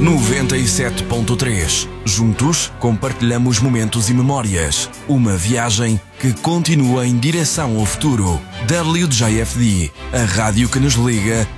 97.3. Juntos, compartilhamos momentos e memórias. Uma viagem que continua em direção ao futuro. WJFD, a rádio que nos liga